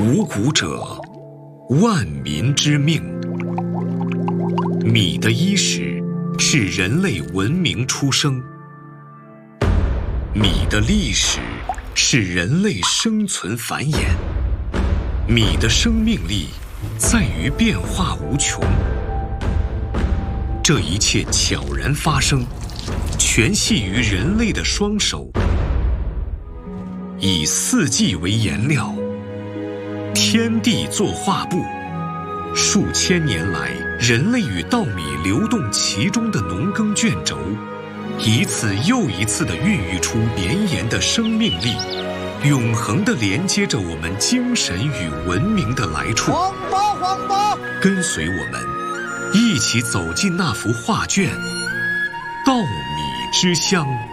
五谷者，万民之命。米的伊始是人类文明出生，米的历史是人类生存繁衍，米的生命力在于变化无穷。这一切悄然发生，全系于人类的双手。以四季为颜料，天地作画布，数千年来，人类与稻米流动其中的农耕卷轴，一次又一次地孕育出绵延的生命力，永恒地连接着我们精神与文明的来处。 黄渤， 跟随我们，一起走进那幅画卷，稻米之乡。